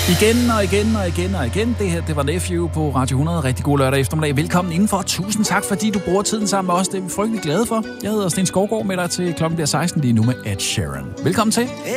Igen og igen og igen og igen. Det her, det var Nephew på Radio 100. Rigtig god lørdag eftermiddag. Velkommen indenfor. Tusind tak, fordi du bruger tiden sammen med os. Det er vi frygtelig glade for. Jeg hedder Sten Skovgaard med dig til klokken bliver 16 lige nu med Ed Sheeran. Velkommen til.